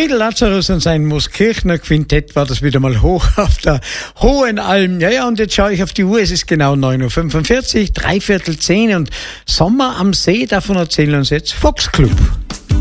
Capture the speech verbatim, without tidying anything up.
Friedel Lazarus und sein Mooskirchner Quintett war das wieder mal hoch auf der hohen Alm. Ja, ja, und jetzt schaue ich auf die Uhr, es ist genau neun Uhr fünfundvierzig, dreiviertel zehn und Sommer am See, davon erzählen uns jetzt Fox Club.